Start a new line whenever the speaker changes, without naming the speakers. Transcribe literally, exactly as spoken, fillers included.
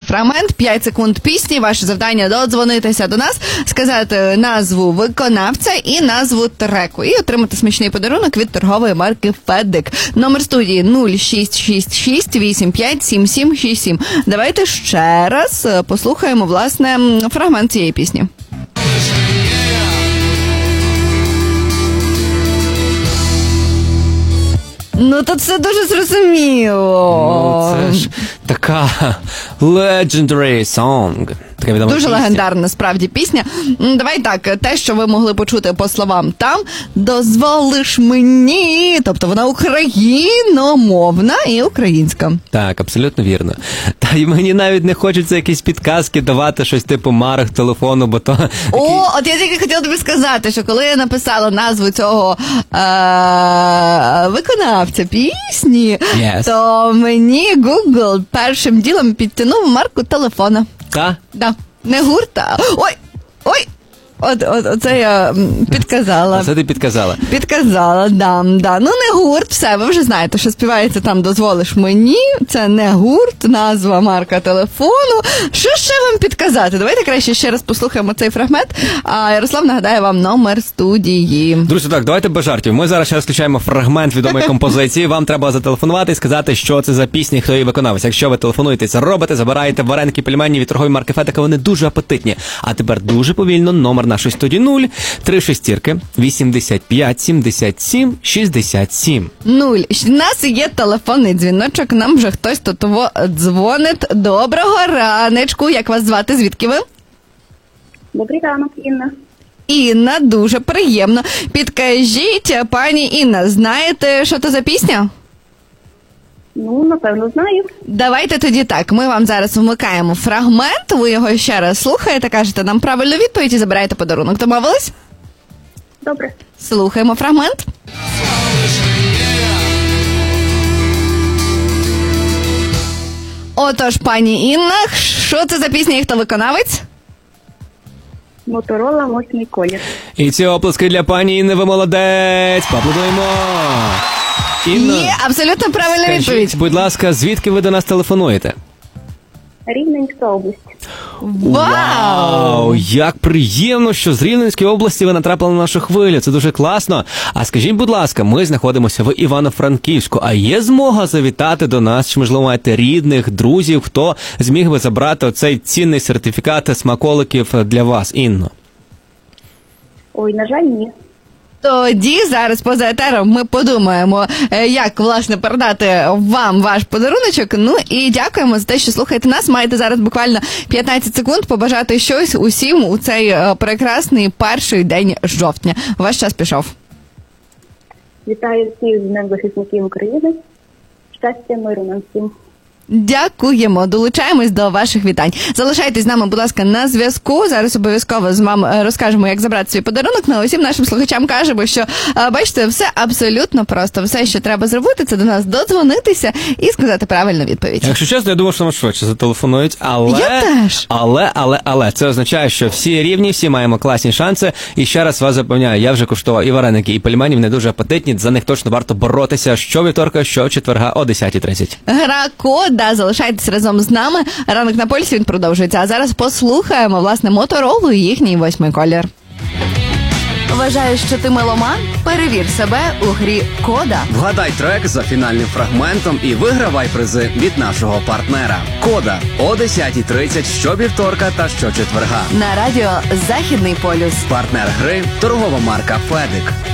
фрагмент, п'ять секунд пісні. Ваше завдання додзвонитися до нас, сказати назву виконавця і назву треку. І отримати смачний подарунок від торгової марки Федик. Номер студії нуль шість шість шість вісім п'ять сім сім шість сім. Давайте ще раз послухаємо, власне, фрагмент цієї пісні. Ну, то це дуже зрозуміло.
Ну, це ж така legendary song. Така відома
Дуже
пісня.
легендарна, справді, пісня. Давай так, те, що ви могли почути по словам там, дозволиш мені, тобто вона україномовна і українська.
Так, абсолютно вірно. Та й мені навіть не хочеться якісь підказки давати, щось типу марок телефону, бо то...
О, от я тільки хотіла тобі сказати, що коли я написала назву цього е- виконавця пісні,
Yes.
то мені Google першим ділом підтягнув марку телефона.
Та?
Да, не гурта. Ой, ой, от, от, оце я підказала.
Це ти підказала.
Підказала, да, да. Ну, не гурт, все, ви вже знаєте, що співається там «Дозволиш мені», це не гурт, назва, марка телефону. Що ще вам підказати? Давайте краще ще раз послухаємо цей фрагмент, а Ярослав нагадає вам номер студії.
Друзі, так, давайте без жартів. Ми зараз ще розключаємо фрагмент відомої композиції. Вам треба зателефонувати і сказати, що це за пісня і хто її виконавець. Якщо ви телефонуєте, це робите, забираєте вареники, пельмені від торгової марки Федика, вони дуже апетитні. А тепер дуже повільно номер нашої студії нуль три шістірки вісімдесят п'ять сімдесят сім шістдесят сім.
Нуль. У нас є телефонний дзвіночок, нам вже хтось тут того дзвонить. Доброго ранечку. Як вас звати? Звідки ви?
Добрий ранок, Інна.
Інна, дуже приємно. Підкажіть, пані Інна, знаєте, що це за пісня?
Ну, напевно, знаю.
Давайте тоді так, ми вам зараз вмикаємо фрагмент, ви його ще раз слухаєте, кажете нам правильну відповідь і забираєте подарунок. Домовились?
Добре.
Слухаємо фрагмент. Отож, пані Інна, що це за пісня і хто виконавець?
Моторола, восьмий колір.
І ці оплески для пані Інни, ви молодець. Поаплодуємо. Інна,
Є абсолютно правильна
скажіть,
відповідь.
будь ласка, звідки ви до нас телефонуєте?
Рівненська область.
Вау!
Як приємно, що з Рівненської області ви натрапили на нашу хвилю. Це дуже класно. А скажіть, будь ласка, ми знаходимося в Івано-Франківську. А є змога завітати до нас? Чи, можливо, маєте рідних, друзів, хто зміг би забрати оцей цінний сертифікат смаколиків для вас, Інно?
Ой, на жаль, ні.
Тоді зараз поза етером ми подумаємо, е, як, власне, передати вам ваш подаруночок. Ну і дякуємо за те, що слухаєте нас. Маєте зараз буквально п'ятнадцять секунд побажати щось усім у цей е, прекрасний перший день жовтня. Ваш час пішов.
Вітаю всіх з Днем захисників України. Щастя, миру нам всім.
Дякуємо, долучаємось до ваших вітань. Залишайтесь з нами, будь ласка, на зв'язку. Зараз обов'язково з вами розкажемо, як забрати свій подарунок. Ну, усім нашим слухачам кажемо, що, бачите, все абсолютно просто. Все, що треба зробити, це до нас додзвонитися і сказати правильну відповідь.
Якщо чесно, я думаю, що нам швидше зателефонують, але...
Я теж.
Але, але, але, це означає, що всі рівні, всі маємо класні шанси. І ще раз вас запевняю, я вже куштував і вареники, і пельмені, вони дуже апетитні, за них точно варто боротися що вівторка, що четверга о десята тридцять.
Гра «Кода», залишайтесь разом з нами. Ранок на Пульсі, він продовжується. А зараз послухаємо, власне, Моторолу і їхній восьмий колір. Вважаєш, що ти меломан? Перевір себе у грі «Кода».
Вгадай трек за фінальним фрагментом і вигравай призи від нашого партнера. Кода о десята тридцять щовівторка та щочетверга.
На радіо «Західний полюс».
Партнер гри – торгова марка Федик.